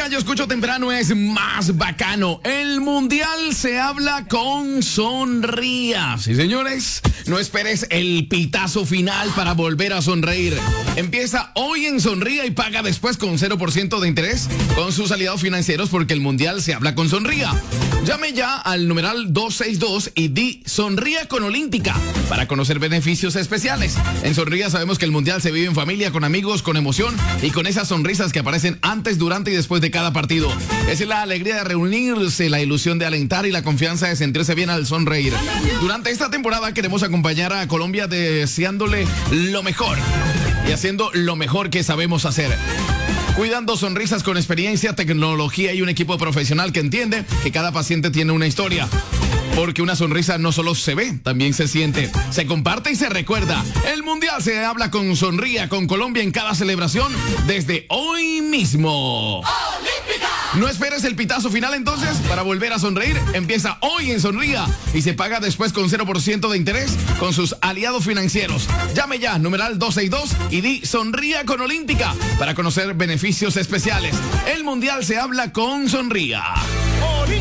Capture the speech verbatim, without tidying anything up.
música yo escucho temprano es más bacano. El mundial se habla con Sonría. Sí, señores, no esperes el pitazo final para volver a sonreír. Empieza hoy en Sonría y paga después con cero por ciento de interés con sus aliados financieros porque el mundial se habla con Sonría. Llame ya al numeral dos seis dos y di Sonría con Olímpica para conocer beneficios especiales. En Sonría sabemos que el mundial se vive en familia, con amigos, con emoción y con esas sonrisas que aparecen antes, durante y después de cada partido. Es la alegría de reunirse, la ilusión de alentar y la confianza de sentirse bien al sonreír. Durante esta temporada queremos acompañar a Colombia deseándole lo mejor y haciendo lo mejor que sabemos hacer. Cuidando sonrisas con experiencia, tecnología y un equipo profesional que entiende que cada paciente tiene una historia. Porque una sonrisa no solo se ve, también se siente, se comparte y se recuerda. El mundial se habla con Sonría, con Colombia en cada celebración desde hoy mismo. ¡Olímpica! No esperes el pitazo final entonces para volver a sonreír. Empieza hoy en Sonría y se paga después con cero por ciento de interés con sus aliados financieros. Llame ya, numeral dos seis dos y di Sonría con Olímpica para conocer beneficios especiales. El mundial se habla con Sonría.